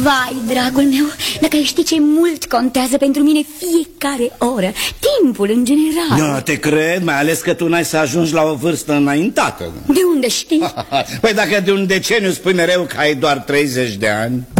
Vai, dragul meu, dacă ai ști ce mult contează pentru mine fiecare oră, timpul în general. Nu te cred, mai ales că tu n-ai să ajungi la o vârstă înaintată. De unde știi? Păi dacă de un deceniu spui mereu că ai doar 30 de ani.